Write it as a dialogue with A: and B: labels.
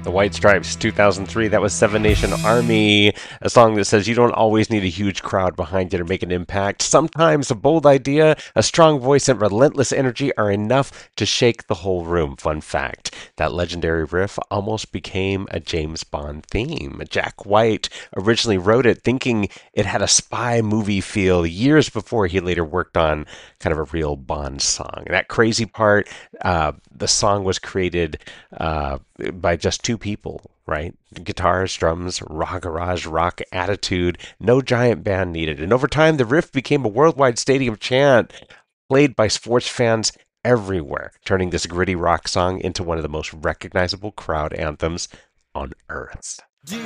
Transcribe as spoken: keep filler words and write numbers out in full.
A: The White Stripes, two thousand three. That was Seven Nation Army, a song that says you don't always need a huge crowd behind you to make an impact. Sometimes a bold idea, a strong voice, and relentless energy are enough to shake the whole room. Fun fact, that legendary riff almost became a James Bond theme. Jack White originally wrote it thinking it had a spy movie feel years before he later worked on kind of a real Bond song. That crazy part, uh, the song was created uh, by just two people, right? Guitars, drums, raw garage, rock attitude, no giant band needed. And over time, the riff became a worldwide stadium chant played by sports fans everywhere, turning this gritty rock song into one of the most recognizable crowd anthems on earth.